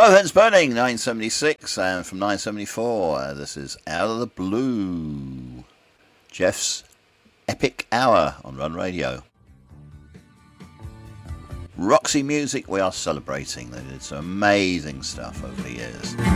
Both Ends Burning, 1976, and from 1974, this is Out of the Blue. Jeff's Epic Hour on Run Radio. Roxy Music, we are celebrating. They did some amazing stuff over the years.